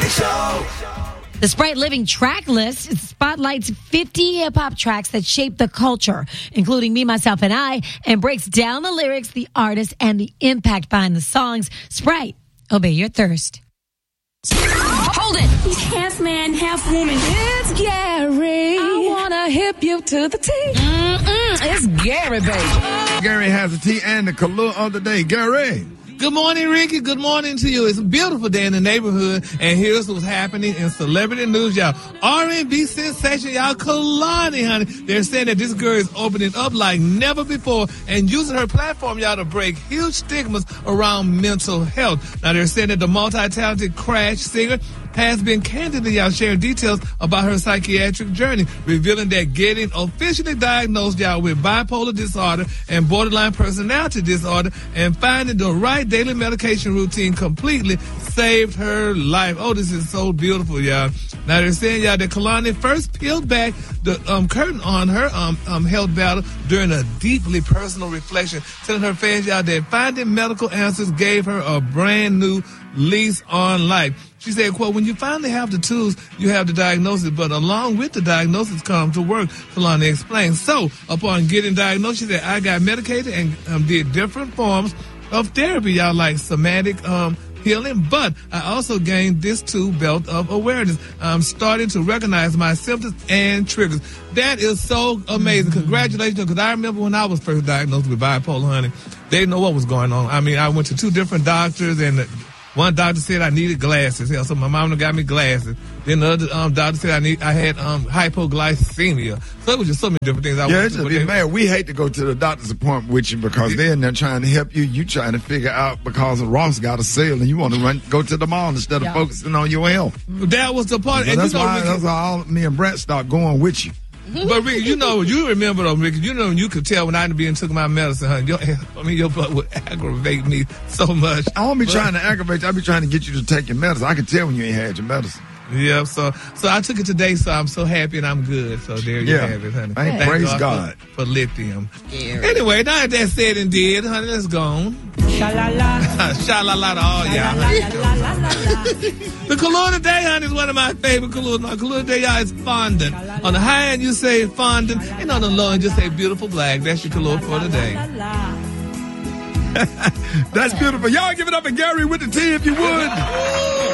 Show. The Sprite Living track list spotlights 50 hip-hop tracks that shape the culture, including Me, Myself, and I, and breaks down the lyrics, the artist, and the impact behind the songs. Sprite, obey your thirst. Hold it! He's half man, half woman. It's Gary. I wanna hip you to the T. It's Gary, baby. Gary has the tea and the color of the day. Gary. Good morning, Ricky. Good morning to you. It's a beautiful day in the neighborhood, and here's what's happening in celebrity news, y'all. R&B sensation, y'all, Kehlani, honey. They're saying that this girl is opening up like never before and using her platform, y'all, to break huge stigmas around mental health. Now, they're saying that the multi-talented Crash singer has been candidly, y'all, sharing details about her psychiatric journey, revealing that getting officially diagnosed, y'all, with bipolar disorder and borderline personality disorder and finding the right daily medication routine completely saved her life. Oh, this is so beautiful, y'all. Now, they're saying, y'all, that Kehlani first peeled back the curtain on her health battle during a deeply personal reflection, telling her fans, y'all, that finding medical answers gave her a brand new lease on life. She said, quote, when you finally have the tools, you have the diagnosis, but along with the diagnosis comes the work, Kehlani explained. So, upon getting diagnosed, she said, I got medicated and did different forms of therapy, y'all, like somatic healing, but I also gained this tool belt of awareness. I'm starting to recognize my symptoms and triggers. That is so amazing. Congratulations, because I remember when I was first diagnosed with bipolar, honey, they didn't know what was going on. I mean, I went to 2 different doctors, and one doctor said I needed glasses. So my mom got me glasses. Then the other doctor said I had hypoglycemia. So it was just so many different things. We hate to go to the doctor's appointment with you because they're trying to help you. You trying to figure out because Ross got a sale and you want to go to the mall instead of focusing on your health. That was the part. And that's why all me and Brett start going with you. But Ricky, you remember though, Ricky, you could tell when I took my medicine, honey. Your butt would aggravate me so much. I don't be trying to aggravate you. I be trying to get you to take your medicine. I can tell when you ain't had your medicine. Yeah, so I took it today, so I'm so happy and I'm good. So there you have it, honey. Thank praise God. For lithium. Yeah. Anyway, now that said and did, honey, let's go on. Sha-la-la. Sha-la-la to all y'all. The color today, honey, is one of my favorite colors. My color today, y'all, is fondant. On the high end, you say fondant, and on the low end, you say beautiful black. That's your color for today. That's beautiful. Y'all give it up for Gary with the tea if you would.